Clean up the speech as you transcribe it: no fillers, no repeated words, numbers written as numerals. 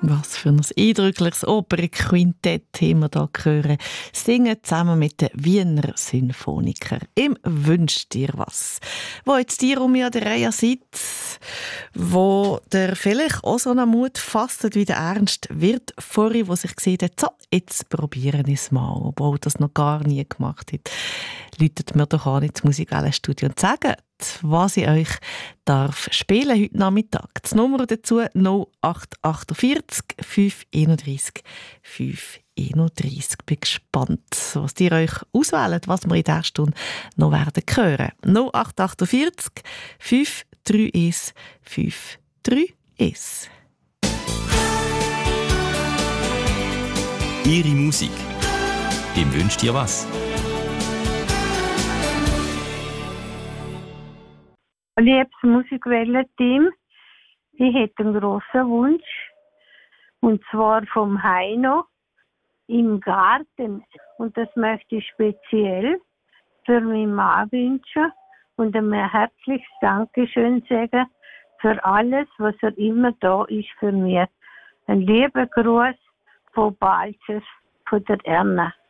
Was für ein eindrückliches Opernquintett haben wir hier gehört. Singen zusammen mit den Wiener Sinfoniker. Im «Wünsch dir was». Wo jetzt die um mich an der Reihe seid, wo der vielleicht auch so einen Mut fasst wie der Ernst wird vorhin, wo sich gesehen hat, so, jetzt probieren wir es mal, obwohl das noch gar nie gemacht hat. Läutet mir doch an ins Musikwellenstudio und sagt, was ich euch darf spielen heute Nachmittag. Das Nummer dazu 0848 531 531. Bin gespannt, was ihr euch auswählt, was wir in dieser Stunde noch werden hören. 0848 531 531. Ihre Musik. Im Wünscht dir was? Liebes Musikwellen-Team, ich hätte einen grossen Wunsch, und zwar vom Heino im Garten. Und das möchte ich speziell für meinen Mann wünschen und ihm ein herzliches Dankeschön sagen für alles, was er immer da ist für mich. Ein lieber Gruß von Balzers, von der Erna.